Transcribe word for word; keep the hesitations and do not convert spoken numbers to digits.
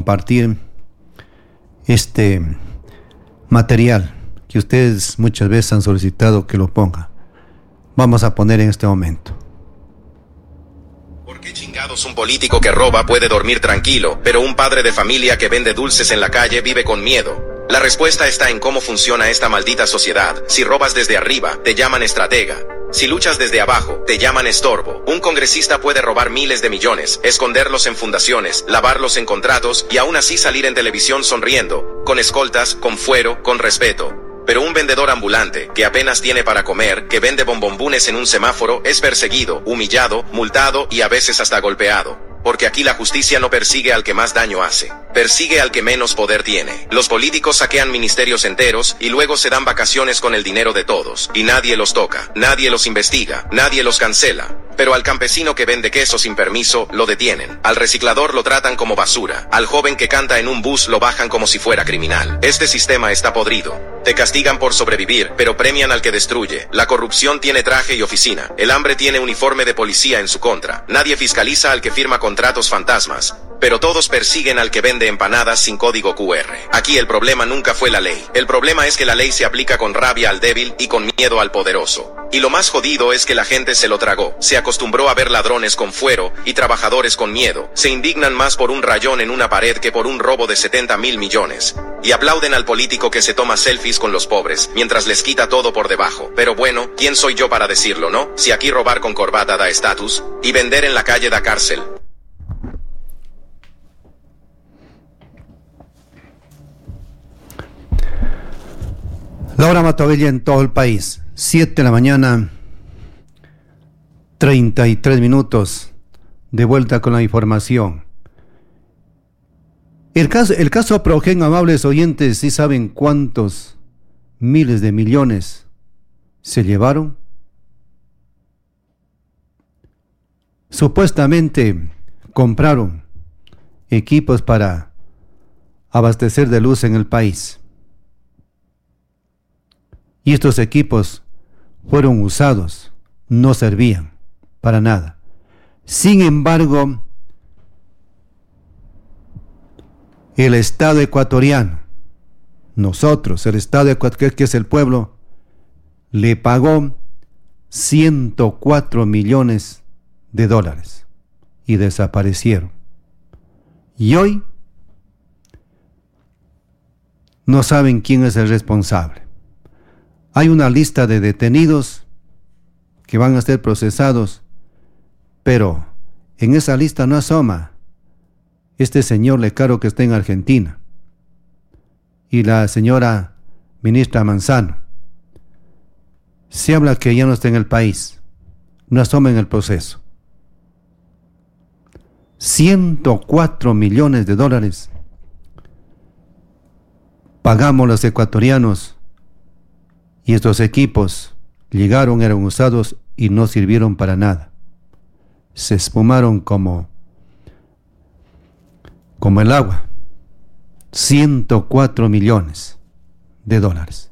compartir este material que ustedes muchas veces han solicitado que lo ponga. Vamos a poner en este momento. ¿Por qué chingados un político que roba puede dormir tranquilo, pero un padre de familia que vende dulces en la calle vive con miedo? La respuesta está en cómo funciona esta maldita sociedad. Si robas desde arriba, te llaman estratega. Si luchas desde abajo, te llaman estorbo. Un congresista puede robar miles de millones, esconderlos en fundaciones, lavarlos en contratos y aún así salir en televisión sonriendo, con escoltas, con fuero, con respeto. Pero un vendedor ambulante, que apenas tiene para comer, que vende bombombunes en un semáforo, es perseguido, humillado, multado y a veces hasta golpeado. Porque aquí la justicia no persigue al que más daño hace, persigue al que menos poder tiene. Los políticos saquean ministerios enteros y luego se dan vacaciones con el dinero de todos, y nadie los toca, nadie los investiga, nadie los cancela. Pero al campesino que vende queso sin permiso, lo detienen. Al reciclador lo tratan como basura. Al joven que canta en un bus lo bajan como si fuera criminal. Este sistema está podrido. Te castigan por sobrevivir, pero premian al que destruye. La corrupción tiene traje y oficina. El hambre tiene uniforme de policía en su contra. Nadie fiscaliza al que firma contratos fantasmas. Pero todos persiguen al que vende empanadas sin código cu erre. Aquí el problema nunca fue la ley. El problema es que la ley se aplica con rabia al débil y con miedo al poderoso. Y lo más jodido es que la gente se lo tragó. Se acostumbró a ver ladrones con fuero y trabajadores con miedo. Se indignan más por un rayón en una pared que por un robo de setenta mil millones. Y aplauden al político que se toma selfies con los pobres, mientras les quita todo por debajo. Pero bueno, ¿quién soy yo para decirlo, no? Si aquí robar con corbata da estatus, y vender en la calle da cárcel. Laura Matovella en todo el país, siete de la mañana, treinta y tres minutos, de vuelta con la información. El caso, el caso Progen, amables oyentes, ¿sí saben cuántos miles de millones se llevaron? Supuestamente compraron equipos para abastecer de luz en el país. Y estos equipos fueron usados, no servían para nada. Sin embargo, el Estado ecuatoriano, nosotros, el Estado ecuatoriano, que es el pueblo, le pagó ciento cuatro millones de dólares y desaparecieron. Y hoy no saben quién es el responsable. Hay una lista de detenidos que van a ser procesados, pero en esa lista no asoma este señor Lecaro que está en Argentina y la señora ministra Manzano. Se habla que ya no está en el país, no asoma en el proceso. ciento cuatro millones de dólares pagamos los ecuatorianos. Y estos equipos llegaron, eran usados y no sirvieron para nada. Se esfumaron como, como el agua. ciento cuatro millones de dólares.